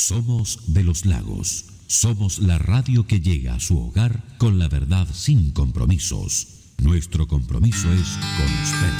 Somos de los Lagos. Somos la radio que llega a su hogar con la verdad sin compromisos. Nuestro compromiso es con usted.